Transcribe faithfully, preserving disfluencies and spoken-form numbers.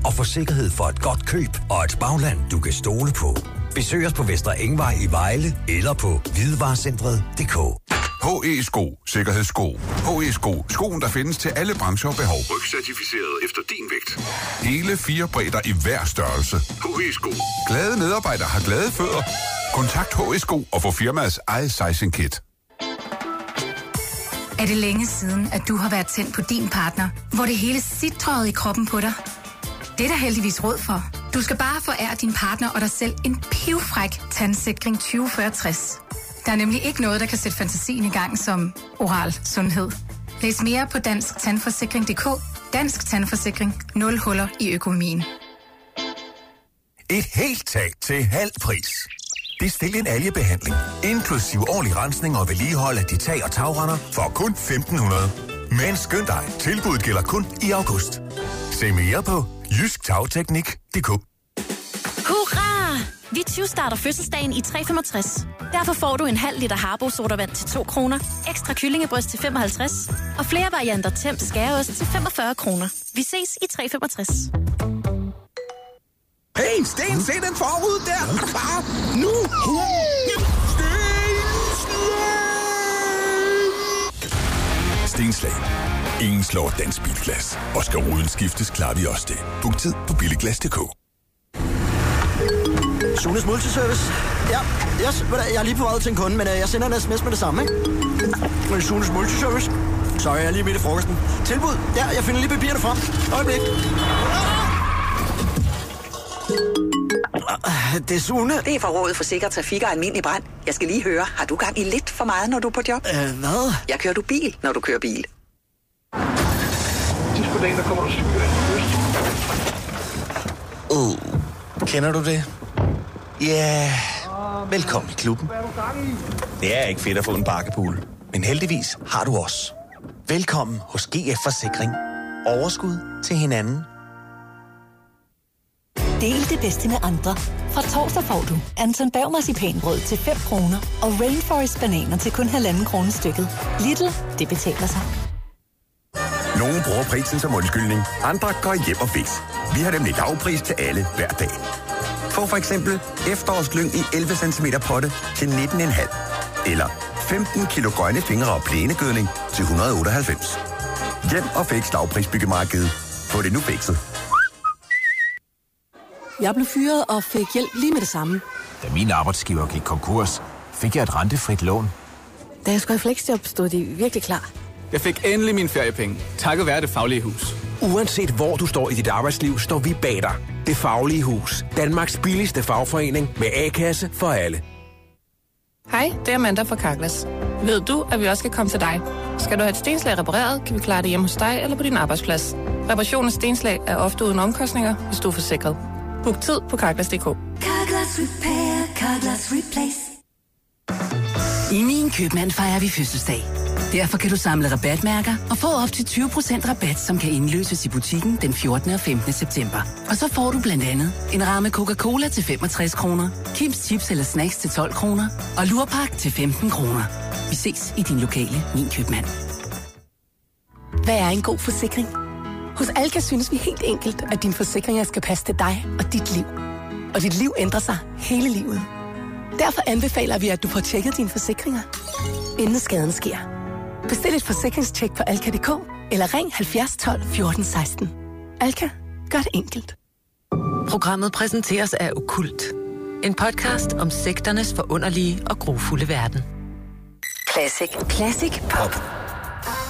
og få sikkerhed for et godt køb og et bagland, du kan stole på. Besøg os på Vestre Engvej i Vejle eller på hvidevarecentret punktum d k. H E Sko. Sikkerhedssko. H E Sko. Skoen, der findes til alle brancher og behov. Rygcertificeret efter din vægt. Hele fire bredder i hver størrelse. H E Sko. Glade medarbejdere har glade fødder. Kontakt H E Sko og få firmaets eget sizing kit. Er det længe siden, at du har været tændt på din partner, hvor det hele sitrede i kroppen på dig? Det er der heldigvis råd for. Du skal bare forære din partner og dig selv en pivfræk tandsikring tyve fyrre tres. Der er nemlig ikke noget, der kan sætte fantasien i gang som oral sundhed. Læs mere på dansk tandforsikring punktum d k. Dansk Tandforsikring. Nul huller i økonomien. Et helt tag til halv pris. Bestil en algebehandling, inklusiv årlig rensning og vedligehold af de tag- og tagrender for kun femten hundrede. Men skynd dig, tilbuddet gælder kun i august. Se mere på jysk tagteknik punktum d k. Hurra! Vi tyve-starter fødselsdagen i tre femogtres. Derfor får du en halv liter Harbo sodavand til to kroner, ekstra kyllingebryst til femoghalvtreds og flere varianter Temp skæreost til femogfyrre kroner. Vi ses i tre femogtres. Hey, Sten, se den forud der! Er du klar? Nu! Stenslag. Ingen slår dansk bilglas. Og skal ruden skiftes, klarer vi også det. Book tid på billiglas punktum d k. Sunes Multiservice. Ja, yes, jeg er lige på vej til en kunde, men jeg sender en sms med det samme, ikke? Sunes Multiservice. Sorry, jeg er lige midt i frokosten. Tilbud. Ja, jeg finder lige papirerne frem. Øjeblik. Det er Sune. Det er fra Rådet for Sikker Trafik og Almindelig Brand. Jeg skal lige høre, har du gang i lidt for meget, når du er på job? Øh, hvad? Jeg kører du bil, når du kører bil. Sidst på dagen, der kommer du syg Uh, kender du det? Ja, yeah. Velkommen i klubben. Det er ikke fedt at få en bakkepool, men heldigvis har du os. Velkommen hos G F Forsikring. Overskud til hinanden. Del det bedste med andre. Fra torsdag får du Anton Berg marcipanbrød til fem kroner og Rainforest bananer til kun halvanden krone stykket. Lidl, det betaler sig. Nogle bruger prisen som undskyldning, andre går hjem og fix. Vi har nemlig lavpris til alle hver dag. Få for eksempel efterårslyng i elleve centimeter potte til nitten komma fem. Eller femten kilo grønne fingre og plænegødning til et hundrede og otteoghalvfems. Hjem og fix lavprisbyggemarkedet. Få det nu fikset. Jeg blev fyret og fik hjælp lige med det samme. Da min arbejdsgiver gik konkurs, fik jeg et rentefrit lån. Da jeg skulle i fleksjob, stod de virkelig klar. Jeg fik endelig mine feriepenge, takket være Det Faglige Hus. Uanset hvor du står i dit arbejdsliv, står vi bag dig. Det Faglige Hus. Danmarks billigste fagforening med A-kasse for alle. Hej, det er Amanda fra Carglass. Ved du, at vi også skal komme til dig? Skal du have et stenslag repareret, kan vi klare det hjemme hos dig eller på din arbejdsplads. Reparation af stenslag er ofte uden omkostninger, hvis du er forsikret. Book tid på Carglass punktum d k. Carglass Repair, Carglass Replace. I Min Købmand fejrer vi fødselsdag. Derfor kan du samle rabatmærker og få op til tyve procent rabat, som kan indløses i butikken den fjortende og femtende september. Og så får du blandt andet en ramme Coca-Cola til femogtres kroner, Kims Chips eller Snacks til tolv kroner og Lurpak til femten kroner. Vi ses i din lokale Min Købmand. Hvad er en god forsikring? Hos Alka synes vi helt enkelt, at dine forsikringer skal passe til dig og dit liv. Og dit liv ændrer sig hele livet. Derfor anbefaler vi, at du får tjekket dine forsikringer, inden skaden sker. Bestil et forsikringstjek på alka punktum d k eller ring halvfjerds tolv fjorten seksten. Alka, gør det enkelt. Programmet præsenteres af Okkult. En podcast om sekternes forunderlige og grufulde verden. Classic. Classic Pop.